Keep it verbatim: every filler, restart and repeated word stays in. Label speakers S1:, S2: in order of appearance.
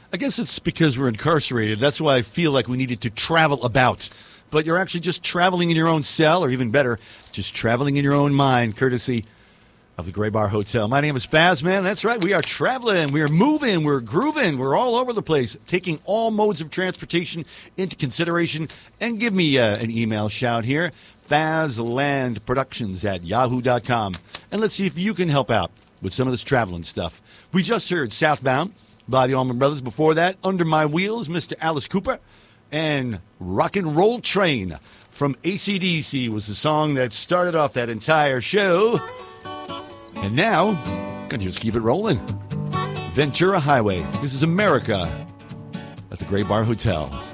S1: I guess it's because we're incarcerated. That's why I feel like we needed to travel about. But you're actually just traveling in your own cell, or even better, just traveling in your own mind, courtesy of the Gray Bar Hotel. My name is Faz, man. That's right. We are traveling. We are moving. We're grooving. We're all over the place, taking all modes of transportation into consideration. And give me uh, an email shout here, fazlandproductions at yahoo dot com. And let's see if you can help out with some of this traveling stuff. We just heard Southbound by the Allman Brothers. Before that, Under My Wheels, Mister Alice Cooper. And Rock and Roll Train from A C D C was the song that started off that entire show. And now, gonna just keep it rolling. Ventura Highway. This is America at the Gray Bar Hotel.